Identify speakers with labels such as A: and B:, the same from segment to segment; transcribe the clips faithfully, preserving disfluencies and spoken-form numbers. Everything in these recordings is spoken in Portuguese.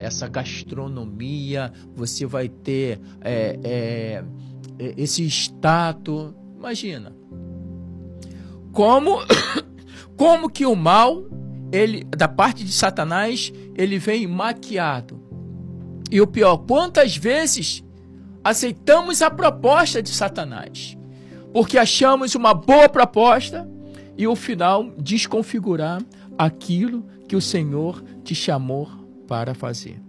A: essa gastronomia, você vai ter é, é, esse status. Imagina. Como, como que o mal, ele, da parte de Satanás, ele vem maquiado. E o pior, quantas vezes aceitamos a proposta de Satanás? Porque achamos uma boa proposta e o final desconfigurar aquilo que o Senhor te chamou para fazer.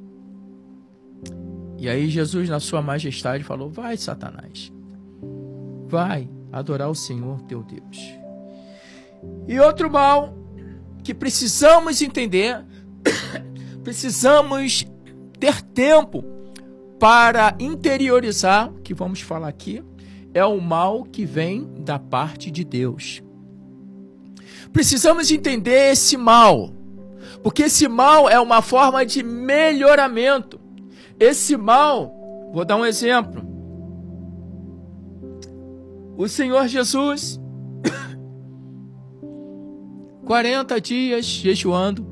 A: E aí Jesus, na sua majestade, falou: vai, Satanás, vai adorar o Senhor teu Deus. E outro mal que precisamos entender, precisamos ter tempo para interiorizar, que vamos falar aqui, é o mal que vem da parte de Deus. Precisamos entender esse mal, porque esse mal é uma forma de melhoramento. Esse mal, vou dar um exemplo. O Senhor Jesus, quarenta dias jejuando.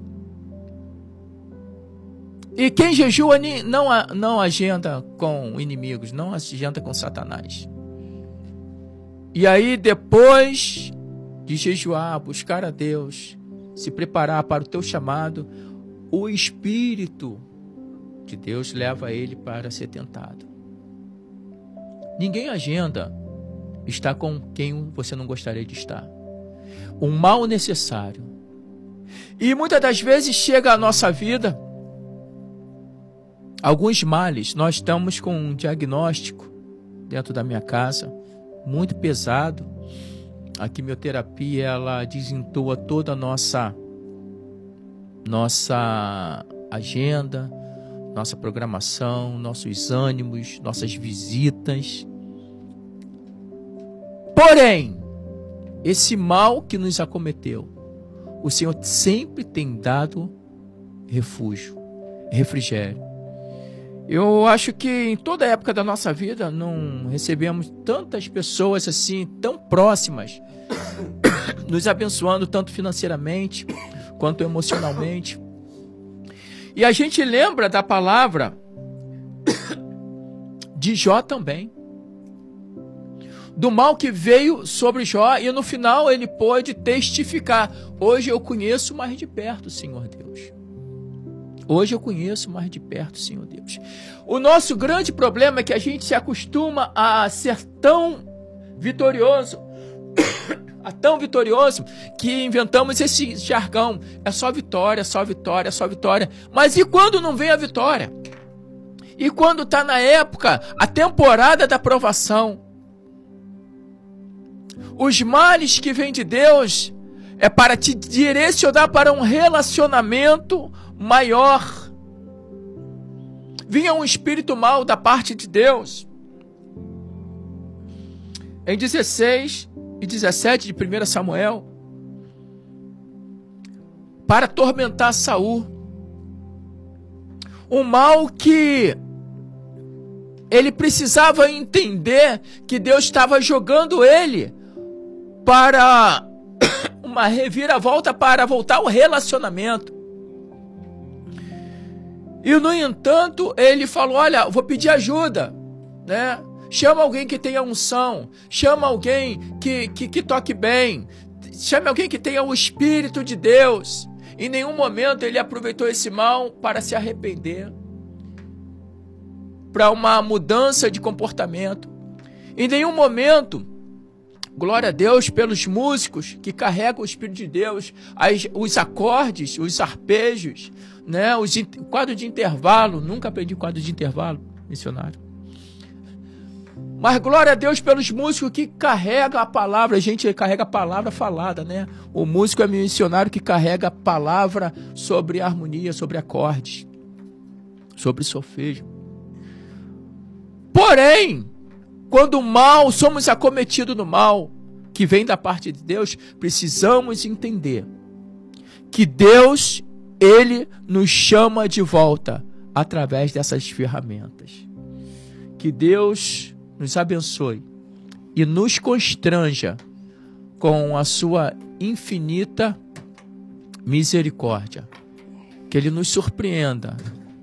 A: E quem jejua não, não agenda com inimigos, não agenda com Satanás. E aí, depois de jejuar, buscar a Deus, se preparar para o teu chamado, o Espírito de Deus leva ele para ser tentado. Ninguém agenda estar com quem você não gostaria de estar. Um mal necessário. E muitas das vezes chega à nossa vida alguns males. Nós estamos com um diagnóstico dentro da minha casa muito pesado. A quimioterapia, ela desentoa toda a nossa nossa agenda, nossa programação, nossos ânimos, nossas visitas. Porém, esse mal que nos acometeu, o Senhor sempre tem dado refúgio, refrigério. Eu acho que em toda a época da nossa vida não recebemos tantas pessoas assim, tão próximas, nos abençoando tanto financeiramente quanto emocionalmente. E a gente lembra da palavra de Jó também, do mal que veio sobre Jó, e no final ele pôde testificar: hoje eu conheço mais de perto, Senhor Deus. Hoje eu conheço mais de perto, Senhor Deus. O nosso grande problema é que a gente se acostuma a ser tão vitorioso, a tão vitorioso, que inventamos esse jargão: é só vitória, só vitória, só vitória. Mas e quando não vem a vitória? E quando está na época, a temporada da provação? Os males que vêm de Deus é para te direcionar para um relacionamento maior. Vinha um espírito mau da parte de Deus. Em dezesseis e dezessete de primeiro Samuel, para atormentar Saul. Um mal que ele precisava entender que Deus estava jogando ele para uma reviravolta, para voltar ao relacionamento. E, no entanto, ele falou: olha, vou pedir ajuda, né? Chama alguém que tenha unção, chama alguém que, que, que toque bem, chame alguém que tenha o Espírito de Deus. Em nenhum momento ele aproveitou esse mal para se arrepender, para uma mudança de comportamento. Em nenhum momento, glória a Deus pelos músicos que carregam o Espírito de Deus, as, os acordes, os arpejos, né? Os quadro de intervalo. Nunca aprendi quadro de intervalo, missionário. Mas glória a Deus pelos músicos que carregam a palavra. A gente carrega a palavra falada, né? O músico é missionário que carrega a palavra sobre harmonia, sobre acordes, sobre solfejo. Porém, quando o mal, somos acometidos no mal, que vem da parte de Deus, precisamos entender que Deus, Ele nos chama de volta através dessas ferramentas. Que Deus nos abençoe e nos constranja com a sua infinita misericórdia. Que Ele nos surpreenda